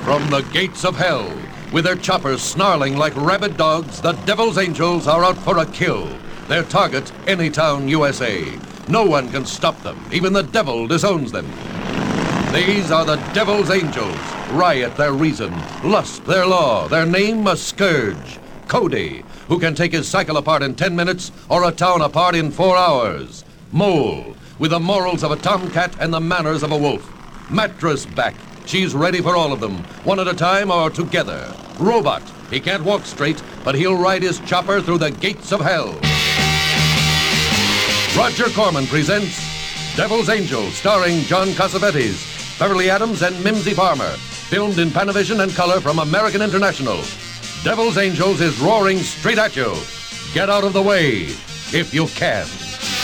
From the gates of hell, with their choppers snarling like rabid dogs, the Devil's Angels are out for a kill. Their target, Anytown, USA. No one can stop them. Even the devil disowns them. These are the Devil's Angels. Riot their reason, lust their law, their name a scourge. Cody, who can take his cycle apart in 10 minutes or a town apart in 4 hours. Mole, with the morals of a tomcat and the manners of a wolf. Mattress back. She's ready for all of them, one at a time or together. Robot, he can't walk straight, but he'll ride his chopper through the gates of hell. Roger Corman presents Devil's Angels, starring John Cassavetes, Beverly Adams, and Mimsy Farmer. Filmed in Panavision and color from American International. Devil's Angels is roaring straight at you. Get out of the way, if you can.